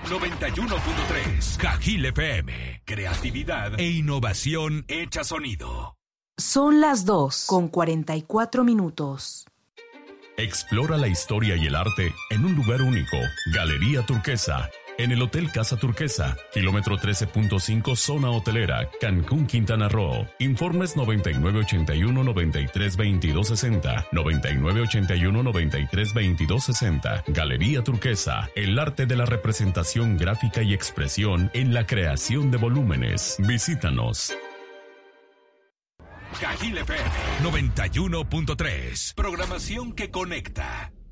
91.3. Cajil FM. Creatividad e innovación hecha sonido. Son las 2:44. Explora la historia y el arte en un lugar único. Galería Turquesa. En el Hotel Casa Turquesa, kilómetro 13.5, zona hotelera, Cancún, Quintana Roo. Informes 9981-932260, 9981-932260. Galería Turquesa, el arte de la representación gráfica y expresión en la creación de volúmenes. Visítanos. Cajil FM 91.3. Programación que conecta.